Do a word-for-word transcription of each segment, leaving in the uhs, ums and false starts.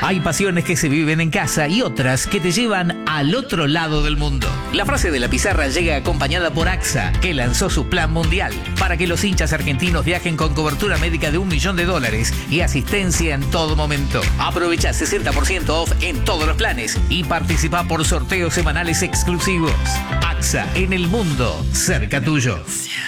Hay pasiones que se viven en casa y otras que te llevan al otro lado del mundo. La frase de la pizarra llega acompañada por AXA, que lanzó su plan mundial para que los hinchas argentinos viajen con cobertura médica de un millón de dólares y asistencia en todo momento. Aprovecha sesenta por ciento off en todos los planes y participa por sorteos semanales exclusivos. AXA, en el mundo, cerca tuyo.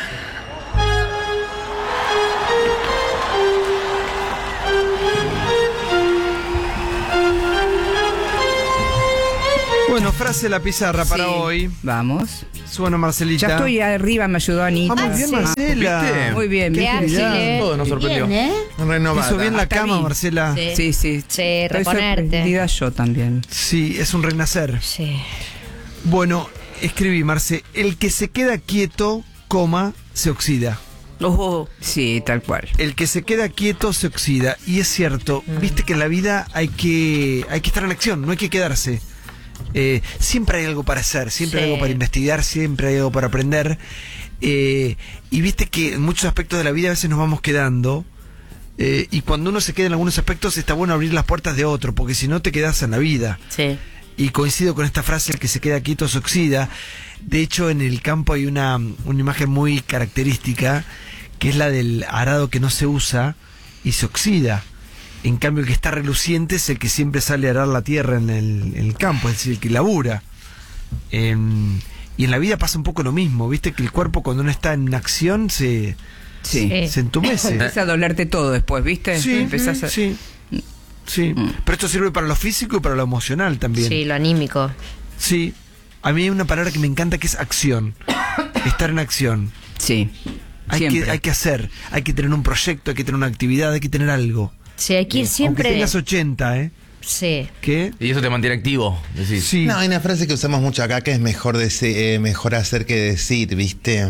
Bueno, frase de la pizarra para Sí. hoy. Vamos. Suena Marcelita. Ya estoy arriba, me ayudó Anita. Ah, muy bien, Sí. Marcela. ¿Viste? Muy bien, Qué bien. ágil, ¿eh? Todo nos sorprendió. Bien, ¿eh? Renovada. Hizo bien la Hasta cama, vi. Marcela. Sí. Sí, sí. Sí, Estoy reponerte. sorprendida yo también. Sí, es un renacer. Sí. Bueno, escribí, Marce. El que se queda quieto, coma, se oxida. Oh, sí, tal cual. El que se queda quieto se oxida. Y es cierto, viste que en la vida hay que, hay que estar en acción, no hay que quedarse. Eh, siempre hay algo para hacer, siempre Sí. hay algo para investigar, siempre hay algo para aprender. Eh, y viste que en muchos aspectos de la vida a veces nos vamos quedando. Eh, y cuando uno se queda en algunos aspectos está bueno abrir las puertas de otro, porque si no te quedas en la vida. Sí. Y coincido con esta frase, el que se queda quieto se oxida. De hecho, en el campo hay una, una imagen muy característica, que es la del arado que no se usa y se oxida. En cambio, el que está reluciente es el que siempre sale a arar la tierra en el, en el campo, es decir, el que labura. Eh, y en la vida pasa un poco lo mismo, viste que el cuerpo cuando no está en acción se, Sí. Sí. se entumece. Empieza a dolerte todo después, ¿viste? Sí, Empezás a... sí, sí. Pero esto sirve para lo físico y para lo emocional también. Sí, lo anímico. Sí, a mí hay una palabra que me encanta que es acción. Estar en acción. Sí. Hay Siempre. que, hay que hacer, hay que tener un proyecto, hay que tener una actividad, hay que tener algo. Sí, hay que ir Aunque siempre. tengas ochenta, ¿eh? Sí. ¿Qué? Y eso te mantiene activo, decís. Sí. No, hay una frase que usamos mucho acá que es mejor, dese- eh, mejor hacer que decir, ¿viste?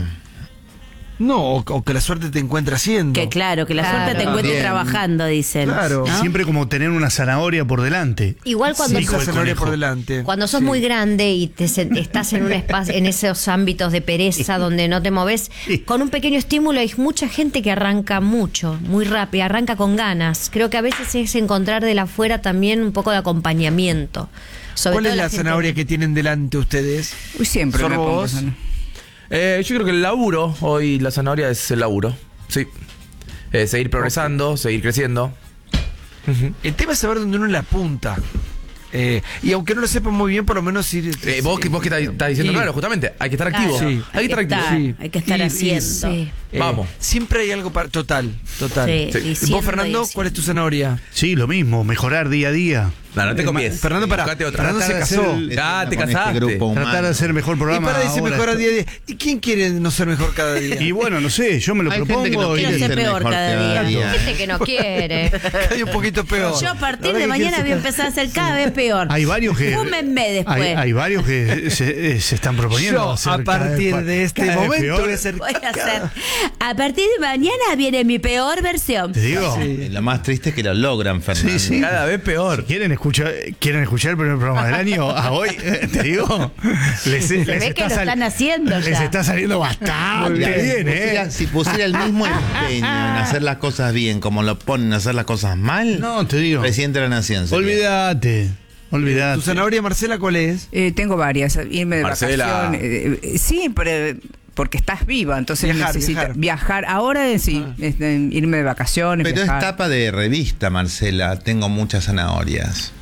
No, o, o que la suerte te encuentre haciendo. Que claro, que la Claro. suerte te encuentre Bien. trabajando, dicen. Claro. ¿no? Siempre como tener una zanahoria por delante. Igual cuando Sí, Hijo la de zanahoria conejo. por delante. Cuando sos Sí. muy grande y te sen- estás en un espacio, en esos ámbitos de pereza donde no te moves, con un pequeño estímulo hay mucha gente que arranca mucho, muy rápido, arranca con ganas. Creo que a veces es encontrar de la afuera también un poco de acompañamiento. Sobre ¿Cuál todo es la gente- zanahoria que tienen delante ustedes? Uy, siempre me Sorbo, pongo vos. sana. Eh, yo creo que el laburo, hoy la zanahoria es el laburo. Sí. Eh, seguir progresando, seguir creciendo. Ujú. El tema es saber dónde uno la apunta. Eh, y aunque no lo sepa muy bien, por lo menos ir... Eh, vos, que- vos que estás, estás diciendo, Sí. claro, justamente, hay que estar activo. Claro. Sí. Hay que estar activo. Sí. Hay que estar Y- y- haciendo. Sí. Eh, Vamos. Siempre hay algo para... Total, total. Sí, Sí. diciendo ¿Vos, Fernando, y cuál es tu zanahoria? Sí, lo mismo, mejorar día a día. No, no te Eh, copies. Fernando, pará. Buscate otra. Fernando se Tratar de casó. hacer el- Ah, te Con este casaste. grupo humano. Tratar de hacer el mejor Y programa. para dice ahora mejor a esto- día a día. ¿Y quién quiere no ser mejor cada día? Y bueno, no sé, yo me lo Hay gente que propongo no y quiero quiere ser ser peor mejor cada cada día. día. Gente que no quiere. Hay un poquito peor. yo a partir La verdad de que mañana quiere voy a ser- empezar a ser cada vez peor. hay varios que Fúmenme después. hay, hay varios que se, eh, se están proponiendo Yo, hacer a cada vez partir pa- de este cada vez momento, peor. voy a ser... Voy a hacer. A partir de mañana viene mi peor versión. Te digo, Sí. Lo más triste es que lo logran, Fernando. sí, sí. Cada vez peor. ¿Quieren escuchar, quieren escuchar el primer programa del año? A hoy, eh, te digo, les, Se les ve que está lo sal- están haciendo les ya. está saliendo bastante Mira, bien, si, pusiera, ¿eh? si pusiera el mismo empeño en hacer las cosas bien como lo ponen a hacer las cosas mal, No, te digo. presidente de la nación. sería. Olvídate, olvídate. ¿Tu zanahoria, Marcela, cuál es? Eh, tengo varias. Irme de Marcela. vacaciones. eh, eh, sí, pero porque estás viva, entonces Viajar, necesitas viajar. viajar. Ahora eh, sí, este, irme de vacaciones. Pero es viajar. tapa de revista, Marcela. Tengo muchas zanahorias.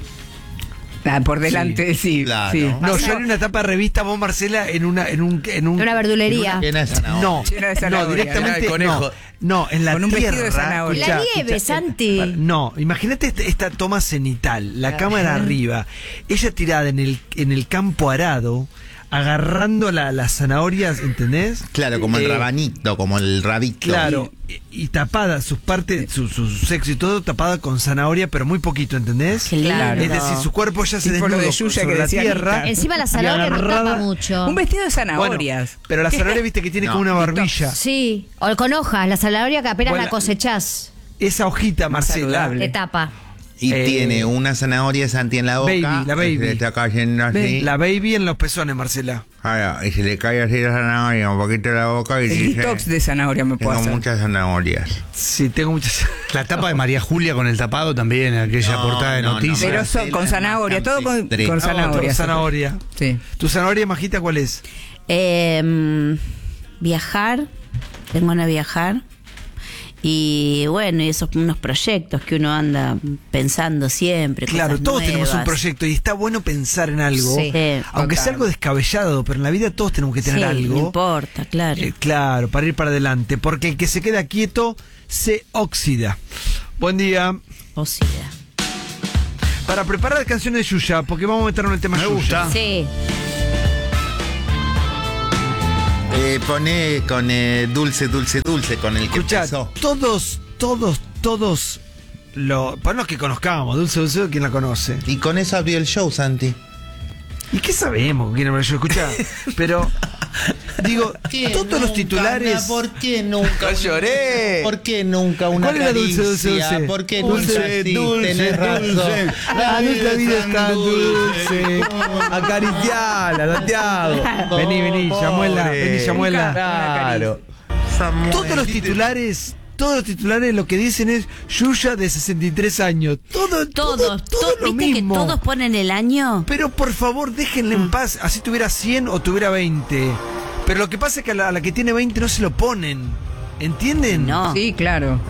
Ah, por delante, sí. claro. sí. No, yo en una tapa de revista, vos, Marcela, en una... En un, en un, Una verdulería. Llena de zanahorias. No, Llena de no, zanahoria. directamente Llena de no, conejo. no, en la Con un tierra. vestido de zanahoria. La escuchá, nieve, escuchá, Santi. eh, No, imagínate esta, esta toma cenital, la cámara arriba, ella tirada en el, en el campo arado, agarrando la, las zanahorias, ¿entendés? Claro, como el Eh, rabanito, como el rabito. Claro, y, y tapada, sus partes, su, su sexo y todo tapada con zanahoria, pero muy poquito, ¿entendés? Qué lindo. Es decir, su cuerpo ya se Tipo lo desnuda de Yuya sobre que la decía tierra. Anita. Encima la y zanahoria no agarrada- tapa mucho. Un vestido de Bueno, zanahorias. pero la zanahoria, viste que tiene No. como una barbilla. Sí, o con hojas, la zanahoria que apenas Bueno, la cosechás, Esa hojita, Más Marcela, saludable. te tapa. Y Eh, tiene una zanahoria Santi en la boca. Baby, la baby. Se le está cayendo así. La baby en los pezones, Marcela. Ahora, y se le cae así la zanahoria un poquito en la boca y El dice... detox de zanahoria me puedo Tengo hacer. muchas zanahorias. Sí, tengo muchas. La tapa de María Julia con el tapado también, aquella No, portada de no, no. noticias. Pero son Marcela con es zanahoria, más todo con, campestre. con Ah, zanahoria. Zanahoria. Sí. ¿Tu zanahoria, Majita, cuál es? Eh, viajar, tengo ganas de viajar. Y bueno, y esos unos proyectos que uno anda pensando siempre. Claro, cosas todos tenemos un nuevas. proyecto y está bueno pensar en algo. Sí. Sí, Aunque sea total. algo descabellado, pero en la vida todos tenemos que tener Sí, algo. no importa, claro. Eh, claro, para ir para adelante. Porque el que se queda quieto se oxida. Buen día. O sea. Para preparar canciones de Yuya, porque vamos a meternos en el tema Me Yuya. gusta. Sí. Eh, pone con eh, dulce, dulce, dulce, con el que Escuchá, empezó. todos, todos, todos, lo, por los que conozcamos, Dulce Dulce, ¿quién la conoce? Y con eso abrió el show, Santi. ¿Y qué sabemos? ¿Quién habrá yo? Escuchá, pero digo, todos los titulares. ¿Por qué nunca? No lloré. ¿Por qué nunca una ¿Cuál era dulce, caricia? dulce, dulce? ¿Por qué Dulce, nunca sí? dulce, Tenés razón. dulce. La nuestra vida es tan dulce. Acariciala, Santiago. Vení, vení, Samuela, Pobre. vení, Samuela. Claro. Todos los titulares, todos los titulares lo que dicen es Yuya de sesenta y tres años. Todo, todo, Todos, todo todos, lo ¿viste mismo. que todos ponen el año? Pero por favor, déjenle en paz. Así tuviera cien o tuviera veinte. Pero lo que pasa es que a la, a la que tiene veinte no se lo ponen. ¿Entienden? No. Sí, claro.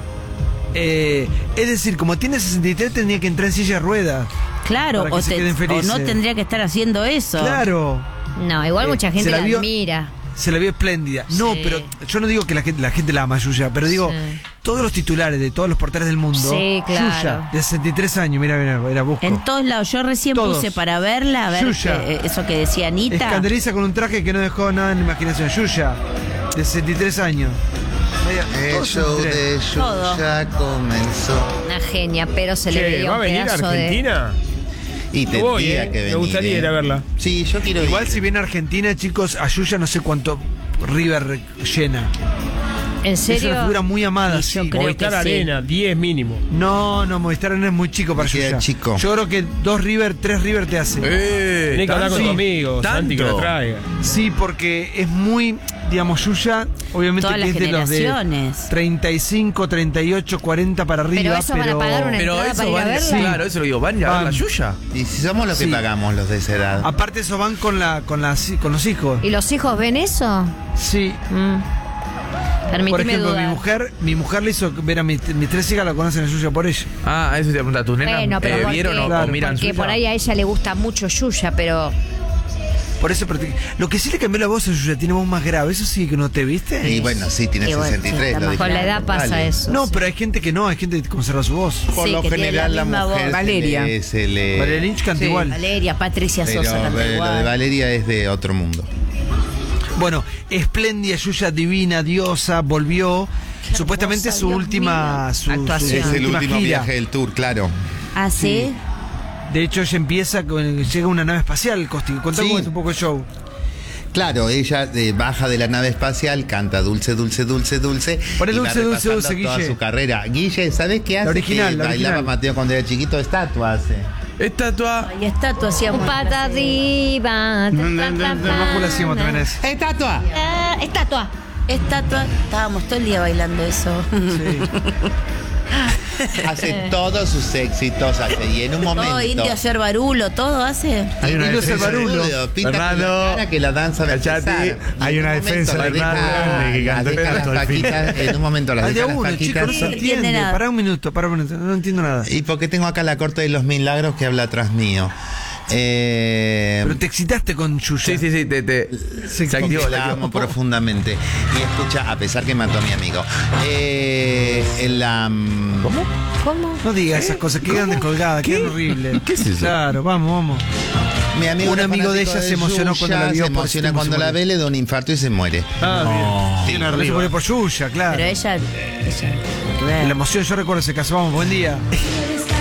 Eh, es decir, como tiene sesenta y tres, tendría que entrar en silla de ruedas. Claro, Para que o, se te- queden o felices. no tendría que estar haciendo eso. Claro. No, igual Eh, mucha se gente la la, vio- admira. Se la vio espléndida. No, Sí. pero yo no digo que la gente, la gente la ama a Yuya, pero digo, Sí. todos los titulares de todos los portales del mundo. Sí, claro. Yuya, de sesenta y tres años, mira, mira, era busco. En todos lados. Yo recién Todos. puse para verla, a ver Yuya. eh, eso que decía Anita. Escandaliza con un traje que no dejó nada en la imaginación. Yuya, de sesenta y tres años. Media- El todos show sesenta y tres. de Todo. Yuya comenzó. Una genia, pero se le Che, veía ¿va a un venir a pedazo de. Argentina? Y Yo voy, tendría eh. que venir. Me gustaría eh. ir a verla. Sí, yo quiero Igual ir. si viene a Argentina, chicos, a Yuya no sé cuánto River llena. ¿En Es serio? una figura muy amada. Y sí. yo creo Movistar que sí. Arena, diez mínimo. No, no, Movistar Arena es muy chico para Queda Yuya. chico. Yo creo que dos River, tres River te hace. Eh, Tenés que hablar con ¿tanto? tu amigo, Santi, que la ¿Tanto? traiga. Sí, porque es muy, digamos, Yuya, obviamente Todas que las es de los de generaciones. treinta y cinco, treinta y ocho, cuarenta para arriba. Pero eso van a pagar una Pero entrada eso para ir a van, verla. claro, eso lo digo, van a ir a ver Van. la Yuya. Y si somos los que Sí. pagamos los de esa edad. Aparte eso van con la, con las, con los hijos. ¿Y los hijos ven eso? Sí. Mm. Por Permitime ejemplo, dudar. mi mujer, mi mujer le hizo ver a mis, mis tres hijas la conocen a Yuya por ella. Ah, eso te pregunta, ¿tus nenas Bueno, pero eh, porque, vieron o, o Claro. miran porque Yuya? por ahí a ella le gusta mucho Yuya, pero Por eso, pero te- lo que sí le cambió la voz a Yuya, tiene voz más grave. Eso sí que no te viste. Y bueno, sí, tiene Y bueno, sesenta y tres. sí, está lo más dije. con la edad pasa Vale. eso. No, sí. pero hay gente que no, hay gente que conserva su voz. Por Sí, lo que tiene general la la, misma mujer voz. Valeria. se le... se le- Valeria Lynch canta Sí. igual. Valeria, Patricia pero Sosa canta eh, lo de igual. Valeria es de otro mundo. Bueno, espléndida, Yuya, divina, diosa, volvió. Supuestamente su Dios última mío. su, Actuación. su Es el última último gira. viaje del tour, claro. ¿Ah, sí? De hecho, ella empieza con. Llega una nave espacial, Costi. Contá Sí. cómo es un poco el show. Claro, ella eh, baja de la nave espacial, canta dulce, dulce, dulce, dulce. Poné y va dulce, dulce, repasando dulce, toda Guille. su carrera. Guille, ¿sabes qué hace? original, que la bailaba original. Mateo cuando era chiquito, estatua hace. Estatua. Y estatua hacíamos. Un pata arriba. ta, ta, ta, Bajo la hacíamos ta. también es. ¡Estatua! Ah, estatua. Estatua. Estábamos todo el día bailando eso. Hace todos sus éxitos, hace. Y en un momento. Todo indio hacer barulo, todo hace. Hay una Indio defensa, Cervarulo. Pinta con la Fernando. cara que la danza va a Cachate. empezar. Y Hay en una un momento defensa la de deja- Fernando que la canta deja hasta las el fin. paquitas, en un momento las Al de deja las uno, paquitas. chicos, no se No entiende entiende. nada. Pará un minuto, pará un minuto. No entiendo nada. Y porque tengo acá la corte de los milagros que habla atrás mío. Eh, Pero te excitaste con Yuya. Sí, sí, sí, te, te, Se se activó. la la amo profundamente. Y escucha, a pesar que mató a mi amigo. Eh, en la, mm, ¿Cómo? ¿Cómo? No digas esas cosas, que quedan descolgadas, ¿Qué? quedan horribles. ¿Qué es eso? Claro, vamos, vamos. Mi amigo Un era amigo de fanático ella se emocionó Yuya, cuando la vio Se por emociona Simo cuando se la murió. ve, le da un infarto y se muere. Ah, bien. Tiene Por eso murió arriba. por Yuya, claro. Pero ella. ella La emoción, yo recuerdo ese caso. Vamos, buen día.